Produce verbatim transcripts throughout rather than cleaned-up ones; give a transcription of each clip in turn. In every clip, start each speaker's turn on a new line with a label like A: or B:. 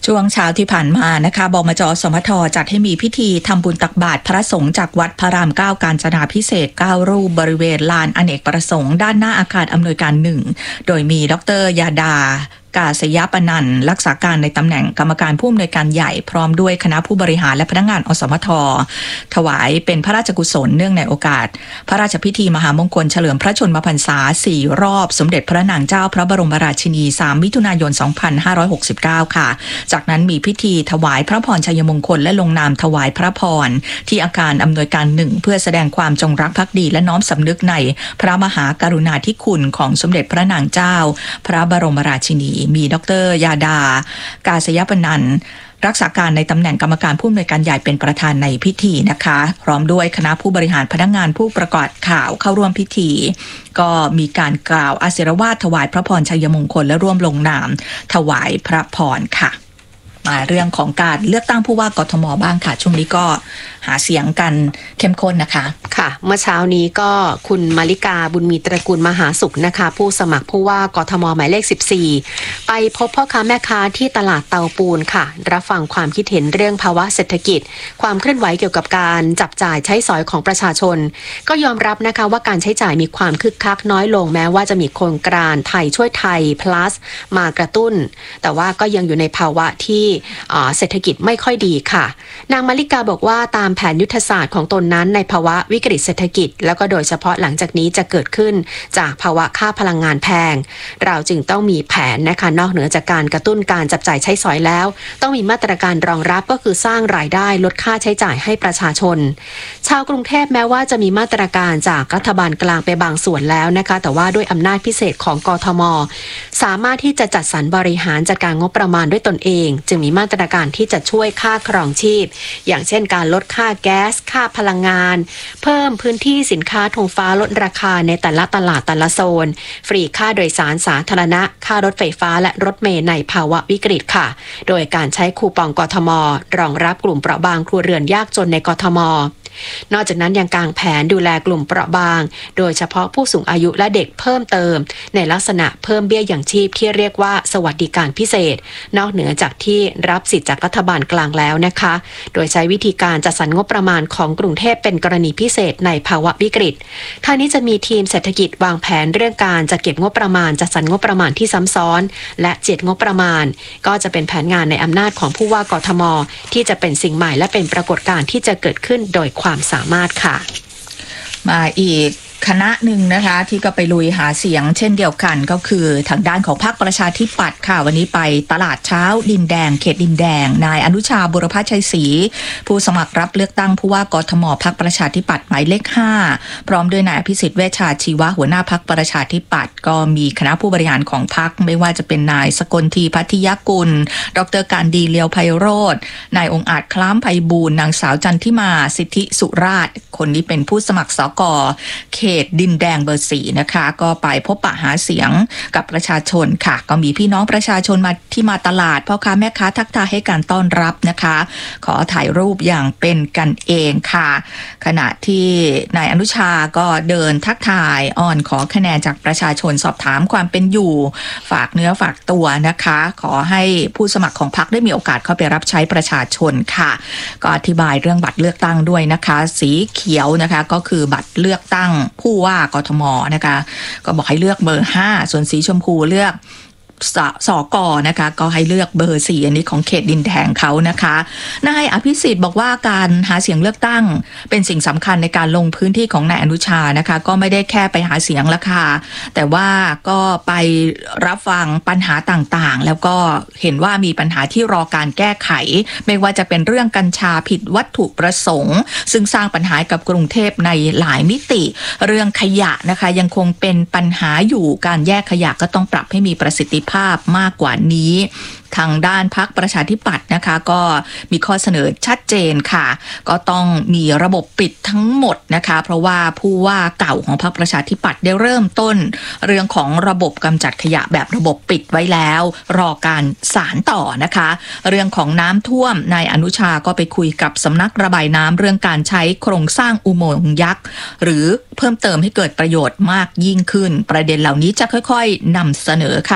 A: ช่วงเช้าที่ผ่านมานะคะบมจ.สมท.จัดให้มีพิธีทำบุญตักบาตรพระสงฆ์จากวัดพระรามเก้ากาญจนาภิเษกเก้ารูปบริเวณลานอเนกประสงค์ด้านหน้าอาคารอำนวยการหนึ่งโดยมีดร.ยาดากาศยปนันท์รักษาการในตำแหน่งกรรมการผู้อำนวยการใหญ่พร้อมด้วยคณะผู้บริหารและพนักงานอสมทถวายเป็นพระราชกุศลเนื่องในโอกาสพระราชพิธีมหามงคลเฉลิมพระชนมพรรษาสี่รอบสมเด็จพระนางเจ้าพระบรมราชินีสามมิถุนายนสองพันห้าร้อยหกสิบเก้าค่ะจากนั้นมีพิธีถวายพระพรชัยมงคลและลงนามถวายพระพรที่อาคารอำนวยการหนึ่งเพื่อแสดงความจงรักภักดีและน้อมสำนึกในพระมหากรุณาธิคุณของสมเด็จพระนางเจ้าพระบรมราชินีมีดร.ยาดากาศยปนันท์รักษาการในตำแหน่งกรรมการผู้อำนวยการใหญ่เป็นประธานในพิธีนะคะพร้อมด้วยคณะผู้บริหารพนักงานผู้ประกาศข่าวเข้าร่วมพิธีก็มีการกล่าวอาศิรวาทถวายพระพรชัยมงคลและร่วมลงนามถวายพระพรค่ะมาเรื่องของการเลือกตั้งผู้ว่ากทมบ้างค่ะช่วงนี้ก็หาเสียงกันเข้มข้นนะคะ
B: ค่ะเมื่อเช้านี้ก็คุณมาริกาบุญมีตระกูลมหาสุขนะคะผู้สมัครผู้ว่ากทมหมายเลขสิบสี่ไปพบพ่อค้าแม่ค้าที่ตลาดเตาปูนค่ะรับฟังความคิดเห็นเรื่องภาวะเศรษฐกิจความเคลื่อนไหวเกี่ยวกับการจับจ่ายใช้สอยของประชาชนก็ยอมรับนะคะว่าการใช้จ่ายมีความคึกคักน้อยลงแม้ว่าจะมีโครงการไทยช่วยไทย plus มากระตุ้นแต่ว่าก็ยังอยู่ในภาวะที่เศรษฐกิจไม่ค่อยดีค่ะนางมาริกาบอกว่าตามแผนยุทธศาสตร์ของตนนั้นในภาวะวิกฤตเศรษฐกิจแล้วก็โดยเฉพาะหลังจากนี้จะเกิดขึ้นจากภาวะค่าพลังงานแพงเราจึงต้องมีแผนนะคะนอกเหนือจากการกระตุ้นการจับจ่ายใช้สอยแล้วต้องมีมาตรการรองรับก็คือสร้างรายได้ลดค่าใช้จ่ายให้ประชาชนชาวกรุงเทพแม้ว่าจะมีมาตรการจากรัฐบาลกลางไปบางส่วนแล้วนะคะแต่ว่าด้วยอำนาจพิเศษของกทมสามารถที่จะจัดสรรบริหารจัดการงบประมาณด้วยตนเองจึงมีมาตรการที่จะช่วยค่าครองชีพอย่างเช่นการลดค่าแก๊สค่าพลังงานเพิ่มพื้นที่สินค้าธงฟ้าลดราคาในแต่ละตลาดแต่ละโซนฟรีค่าโดยสารสาธารณะค่ารถไฟฟ้าและรถเมล์ในภาวะวิกฤตค่ะโดยการใช้คูปองกทมรองรับกลุ่มเปราะบางครัวเรือนยากจนในกทมนอกจากนั้นยังกางแผนดูแลกลุ่มเปราะบางโดยเฉพาะผู้สูงอายุและเด็กเพิ่มเติมในลักษณะเพิ่มเบี้ยอย่างชีพที่เรียกว่าสวัสดิการพิเศษนอกเหนือจากที่รับสิทธิจากรัฐบาลกลางแล้วนะคะโดยใช้วิธีการจัดสรรงบประมาณของกรุงเทพเป็นกรณีพิเศษในภาวะวิกฤตทางนี้จะมีทีมเศรษฐกิจวางแผนเรื่องการจัดเก็บงบประมาณจัดสรรงบประมาณที่ซ้ำซ้อนและเจ็ดงบประมาณก็จะเป็นแผนงานในอำนาจของผู้ว่ากทมที่จะเป็นสิ่งใหม่และเป็นปรากฏการณ์ที่จะเกิดขึ้นโดยความสามารถค่ะ
A: มาอีกคณะหนึ่งนะคะที่ก็ไปลุยหาเสียงเช่นเดียวกันก็คือทางด้านของพรรคประชาธิปัตย์ค่ะวันนี้ไปตลาดเช้าดินแดงเขตดินแดงนายอนุชาบุรพชัยศรีผู้สมัครรับเลือกตั้งผู้ว่ากทมพรรคประชาธิปัตย์หมายเลขห้าพร้อมด้วยนายอภิสิทธิ์เวชชาชีวะหัวหน้าพรรคประชาธิปัตย์ก็มีคณะผู้บริหารของพรรคไม่ว่าจะเป็นนายสกลทีพัทยกุลดร.การดีเลียวไพโรจน์นายองค์อาจคล้ามไพบูลย์นางสาวจันทิมาสิทธิสุราชคนนี้เป็นผู้สมัครสกเขตดินแดงเบอร์สี่นะคะก็ไปพบปะหาเสียงกับประชาชนค่ะก็มีพี่น้องประชาชนมาที่มาตลาดพ่อค้าแม่ค้าทักทายให้การต้อนรับนะคะขอถ่ายรูปอย่างเป็นกันเองค่ะขณะที่นายอนุชาก็เดินทักทายอ้อนขอคะแนนจากประชาชนสอบถามความเป็นอยู่ฝากเนื้อฝากตัวนะคะขอให้ผู้สมัครของพรรคได้มีโอกาสเข้าไปรับใช้ประชาชนค่ะก็อธิบายเรื่องบัตรเลือกตั้งด้วยนะคะสีเขียวนะคะก็คือบัตรเลือกตั้งผู้ว่ากทมนะคะก็บอกให้เลือกเบอร์ห้าส่วนสีชมพูเลือกสสกนะคะก็ให้เลือกเบอร์สี่อันนี้ของเขตดินแดงเขานะคะนายอภิสิทธิ์บอกว่าการหาเสียงเลือกตั้งเป็นสิ่งสำคัญในการลงพื้นที่ของนายอนุชานะคะก็ไม่ได้แค่ไปหาเสียงละค่ะแต่ว่าก็ไปรับฟังปัญหาต่างๆแล้วก็เห็นว่ามีปัญหาที่รอการแก้ไขไม่ว่าจะเป็นเรื่องกัญชาผิดวัตถุประสงค์ซึ่งสร้างปัญหากับกรุงเทพในหลายมิติเรื่องขยะนะคะยังคงเป็นปัญหาอยู่การแยกขยะก็ต้องปรับให้มีประสิทธิภาพมากกว่านี้ทางด้านพรรคประชาธิปัตย์นะคะก็มีข้อเสนอชัดเจนค่ะก็ต้องมีระบบปิดทั้งหมดนะคะเพราะว่าผู้ว่าเก่าของพรรคประชาธิปัตย์ได้เริ่มต้นเรื่องของระบบกำจัดขยะแบบระบบปิดไว้แล้วรอการสานต่อนะคะเรื่องของน้ำท่วมนายอนุชาก็ไปคุยกับสำนักระบายน้ำเรื่องการใช้โครงสร้างอุโมงค์ยักษ์หรือเพิ่มเติมให้เกิดประโยชน์มากยิ่งขึ้นประเด็นเหล่านี้จะค่อยๆนำเสนอค่ะ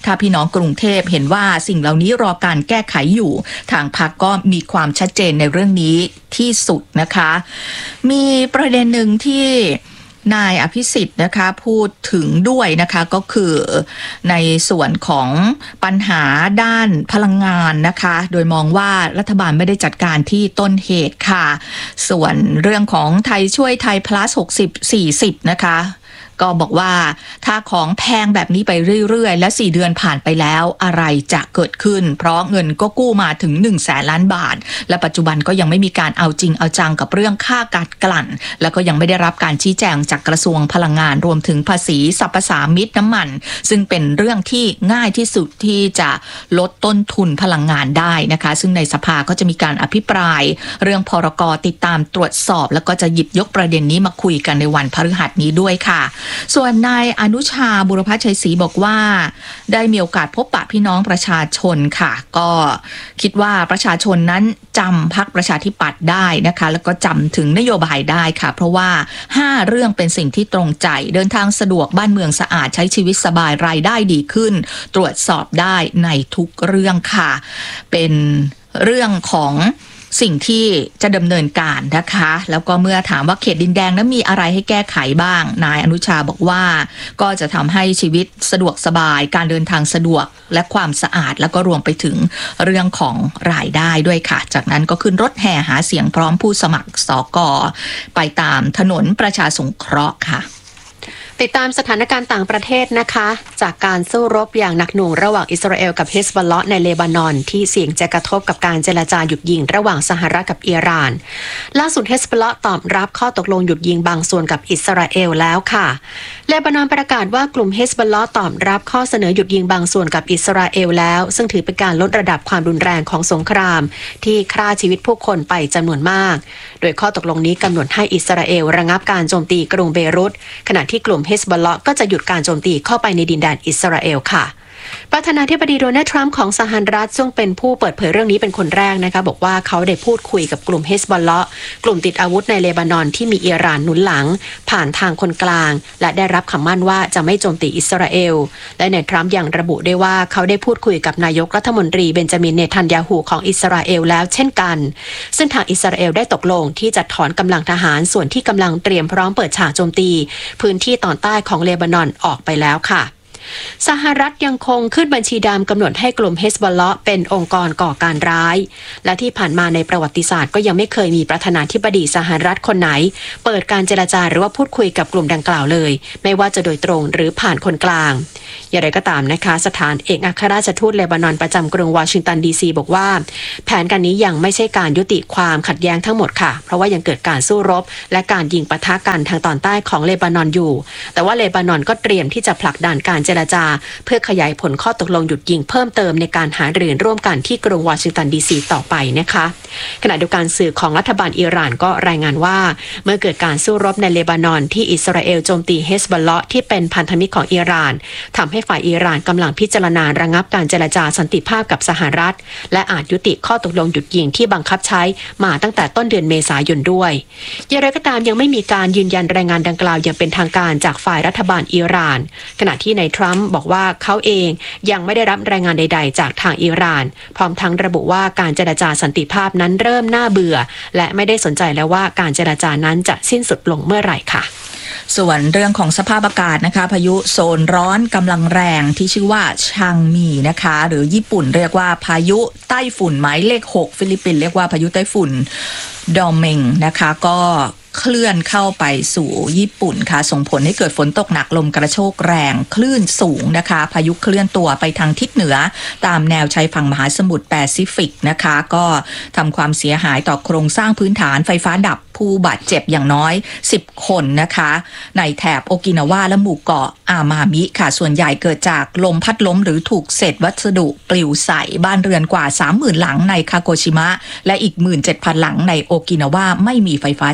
A: ถ้าพี่น้องกรุงเทพเห็นว่าสิ่งเหล่านี้รอการแก้ไขอยู่ทางพรรคก็มีความชัดเจนในเรื่องนี้ที่สุดนะคะมีประเด็นหนึ่งที่นายอภิสิทธิ์นะคะพูดถึงด้วยนะคะก็คือในส่วนของปัญหาด้านพลังงานนะคะโดยมองว่ารัฐบาลไม่ได้จัดการที่ต้นเหตุค่ะส่วนเรื่องของไทยช่วยไทย plus หกสิบ สี่สิบนะคะก็บอกว่าถ้าของแพงแบบนี้ไปเรื่อยๆและสี่เดือนผ่านไปแล้วอะไรจะเกิดขึ้นเพราะเงินก็กู้มาถึงหนึ่งแสนล้านบาทและปัจจุบันก็ยังไม่มีการเอาจริงเอาจังกับเรื่องค่าการกลั่นแล้วก็ยังไม่ได้รับการชี้แจงจากกระทรวงพลังงานรวมถึงภาษีสรรพสามิตน้ำมันซึ่งเป็นเรื่องที่ง่ายที่สุดที่จะลดต้นทุนพลังงานได้นะคะซึ่งในสภาก็จะมีการอภิปรายเรื่องพรก.ติดตามตรวจสอบแล้วก็จะหยิบยกประเด็นนี้มาคุยกันในวันพฤหัสนี้ด้วยค่ะส่วนนายอนุชาบุรพชัยศรีบอกว่าได้มีโอกาสพบปะพี่น้องประชาชนค่ะก็คิดว่าประชาชนนั้นจำพรรคประชาธิปัตย์ได้นะคะแล้วก็จำถึงนโยบายได้ค่ะเพราะว่าห้าเรื่องเป็นสิ่งที่ตรงใจเดินทางสะดวกบ้านเมืองสะอาดใช้ชีวิตสบายรายได้ดีขึ้นตรวจสอบได้ในทุกเรื่องค่ะเป็นเรื่องของสิ่งที่จะดำเนินการนะคะแล้วก็เมื่อถามว่าเขตดินแดงนั้นมีอะไรให้แก้ไขบ้างนายอนุชาบอกว่าก็จะทำให้ชีวิตสะดวกสบายการเดินทางสะดวกและความสะอาดแล้วก็รวมไปถึงเรื่องของรายได้ด้วยค่ะจากนั้นก็ขึ้นรถแห่หาเสียงพร้อมผู้สมัครสก.ไปตามถนนประชาสงเคราะห์ค่ะ
B: ติดตามสถานการณ์ต่างประเทศนะคะจากการสู้รบอย่างหนักหน่วงระหว่างอิสราเอลกับเฮซบอลเลาะห์ในเลบานอนที่เสี่ยงจะกระทบกับการเจรจาหยุดยิงระหว่างสหรัฐกับอิหร่านล่าสุดเฮซบอลเลาะห์ตอบรับข้อตกลงหยุดยิงบางส่วนกับอิสราเอลแล้วค่ะเลบานอนประกาศว่ากลุ่มเฮซบอลเลาะห์ตอบรับข้อเสนอหยุดยิงบางส่วนกับอิสราเอลแล้วซึ่งถือเป็นการลดระดับความรุนแรงของสงครามที่ฆ่าชีวิตผู้คนไปจำนวนมากโดยข้อตกลงนี้กำหนดให้อิสราเอลระงับการโจมตีกรุงเบรุตขณะที่กลุ่มเฮซบอลเลาะห์ก็จะหยุดการโจมตีเข้าไปในดินแดนอิสราเอลค่ะประธานาธิบดีโดนัลด์ทรัมป์ของสหรัฐซึ่งเป็นผู้เปิดเผยเรื่องนี้เป็นคนแรกนะคะบอกว่าเขาได้พูดคุยกับกลุ่มเฮซบอลเลาะห์กลุ่มติดอาวุธในเลบานอนที่มีอิหร่านหนุนหลังผ่านทางคนกลางและได้รับคำมั่นว่าจะไม่โจมตีอิสราเอลและนายทรัมป์ยังระบุด้วยว่าเขาได้พูดคุยกับนายกรัฐมนตรีเบนจามินเนทันยาฮูของอิสราเอลแล้วเช่นกันซึ่งทางอิสราเอลได้ตกลงที่จะถอนกำลังทหารส่วนที่กำลังเตรียมพร้อมเปิดฉากโจมตีพื้นที่ตอนใต้ของเลบานอนออกไปแล้วค่ะสหรัฐยังคงขึ้นบัญชีดำกำหนดให้กลุ่มเฮซบอลเลาะห์เป็นองค์กรก่อการร้ายและที่ผ่านมาในประวัติศาสตร์ก็ยังไม่เคยมีประธานาธิบดีสหรัฐคนไหนเปิดการเจรจาหรือว่าพูดคุยกับกลุ่มดังกล่าวเลยไม่ว่าจะโดยตรงหรือผ่านคนกลางอย่างไรก็ตามนะคะสถานเอกอัครราชทูตเลบานอนประจำกรุงวอชิงตันดีซีบอกว่าแผนการนี้ยังไม่ใช่การยุติความขัดแย้งทั้งหมดค่ะเพราะว่ายังเกิดการสู้รบและการยิงปะทะกันทางตอนใต้ของเลบานอนอยู่แต่ว่าเลบานอนก็เตรียมที่จะผลักดันการเจรจาเพื่อขยายผลข้อตกลงหยุดยิงเพิ่มเติมในการหารือร่วมกันที่กรุงวอชิงตันดีซีต่อไปนะคะขณะเดียวกันสื่อของรัฐบาลอิหร่านก็รายงานว่าเมื่อเกิดการสู้รบในเลบานอนที่อิสราเอลโจมตีเฮซบอลเลาะห์ที่เป็นพันธมิตรของอิหร่านทำให้ฝ่ายอิหร่านกำลังพิจารณาระงับการเจรจาสันติภาพกับสหรัฐและอาจยุติข้อตกลงหยุดยิงที่บังคับใช้มาตั้งแต่ต้นเดือนเมษายนด้วยอย่างไรก็ตามยังไม่มีการยืนยันรายงานดังกล่าวอย่างเป็นทางการจากฝ่ายรัฐบาลอิหร่านขณะที่นายทรัมป์บอกว่าเขาเองยังไม่ได้รับรายงานใดๆจากทางอิหร่านพร้อมทั้งระบุว่าการเจรจาสันติภาพนั้นเริ่มน่าเบื่อและไม่ได้สนใจแล้วว่าการเจรจานั้นจะสิ้นสุดลงเมื่อไหร่ค่ะ
A: ส่วนเรื่องของสภาพอากาศนะคะพายุโซนร้อนกำลังแรงที่ชื่อว่าชังมีนะคะหรือญี่ปุ่นเรียกว่าพายุไต้ฝุ่นหมายเลขหกฟิลิปปินส์เรียกว่าพายุไต้ฝุ่นดอมเมงนะคะก็เคลื่อนเข้าไปสู่ญี่ปุ่นค่ะส่งผลให้เกิดฝนตกหนักลมกระโชกแรงคลื่นสูงนะคะพายุเคลื่อนตัวไปทางทิศเหนือตามแนวชายฝั่งมหาสมุทรแปซิฟิกนะคะก็ทำความเสียหายต่อโครงสร้างพื้นฐานไฟฟ้าดับผู้บาดเจ็บอย่างน้อยสิบคนนะคะในแถบโอกินาวาและหมู่เกาะอามามิค่ะส่วนใหญ่เกิดจากลมพัดล้มหรือถูกเศษวัสดุปลิวใส่บ้านเรือนกว่า สามหมื่น หลังในคาโกชิมะและอีก หนึ่งหมื่นเจ็ดพัน หลังในโอกินาวาไม่มีไฟฟ้าใช้และ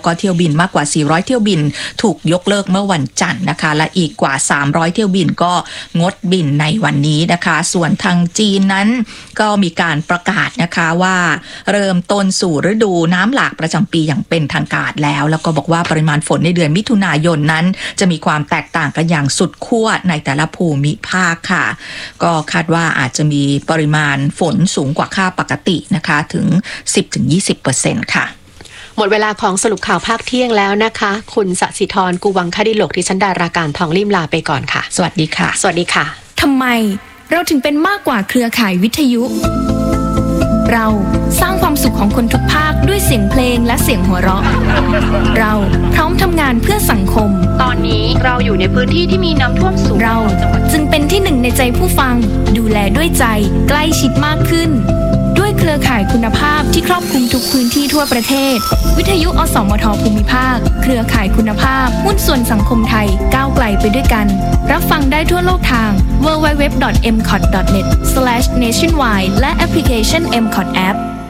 A: แล้วก็เที่ยวบินมากกว่าสี่ร้อยเที่ยวบินถูกยกเลิกเมื่อวันจันทร์นะคะและอีกกว่าสามร้อยเที่ยวบินก็งดบินในวันนี้นะคะส่วนทางจีนนั้นก็มีการประกาศนะคะว่าเริ่มต้นสู่ฤดูน้ำหลากประจำปีอย่างเป็นทางการแล้วแล้วก็บอกว่าปริมาณฝนในเดือนมิถุนายนนั้นจะมีความแตกต่างกันอย่างสุดขั้วในแต่ละภูมิภาคค่ะก็คาดว่าอาจจะมีปริมาณฝนสูงกว่าค่าปกตินะคะถึง สิบถึงยี่สิบเปอร์เซ็นต์ ค่ะ
B: หมดเวลาของสรุปข่าวภาคเที่ยงแล้วนะคะคุณสศิธร กูวังคดิโลกดิฉันดาราการทองลิ่มลาไปก่อนค่ะ
A: สวัสดีค่ะ
B: สวัสดีค่ะ
C: ทำไมเราถึงเป็นมากกว่าเครือข่ายวิทยุเราสร้างความสุขของคนทุกภาคด้วยเสียงเพลงและเสียงหัวเราะเราพร้อมทำงานเพื่อสังคม
D: ตอนนี้เราอยู่ในพื้นที่ที่มีน้ำท่วมสูง
C: เราจึงเป็นที่หนึ่งในใจผู้ฟังดูแลด้วยใจใกล้ชิดมากขึ้นด้วยเครือข่ายคุณภาพที่ครอบคลุมทุกพื้นที่ทั่วประเทศวิทยุอสมทภูมิภาคเครือข่ายคุณภาพหุ้นส่วนสังคมไทยก้าวไกลไปด้วยกันรับฟังได้ทั่วโลกทาง ดับเบิลยู ดับเบิลยู ดับเบิลยู ดอท เอ็ม ซี โอ ที ดอท เน็ต สแลช เนชั่นไวด์ และแอปพลิเคชัน เอ็ม ซี โอ ที App